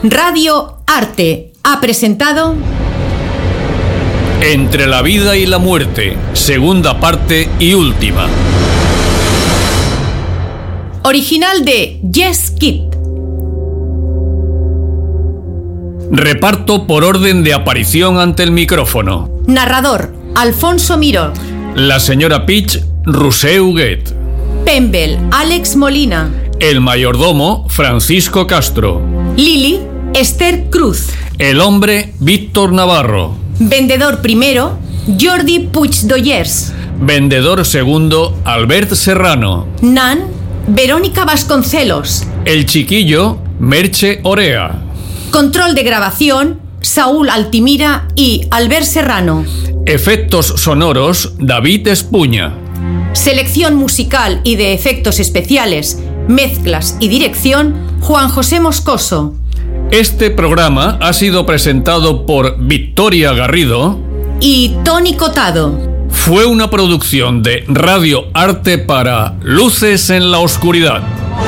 Radio Arte ha presentado Entre la vida y la muerte, segunda parte y última. Original de Yes Kid. Reparto por orden de aparición ante el micrófono. Narrador, Alfonso Miró. La señora Peach, Roser Huguet. Pembel, Alex Molina. El mayordomo, Francisco Castro. Lili, Esther Cruz. El hombre, Víctor Navarro. Vendedor primero, Jordi Puigdollers. Vendedor segundo, Albert Serrano. Nan, Verónica Vasconcelos. El chiquillo, Merche Orea. Control de grabación, Saúl Altimira y Albert Serrano. Efectos sonoros, David Espuña. Selección musical y de efectos especiales, mezclas y dirección, Juan José Moscoso. Este programa ha sido presentado por Victoria Garrido y Tony Cotado. Fue una producción de Radio Arte para Luces en la Oscuridad.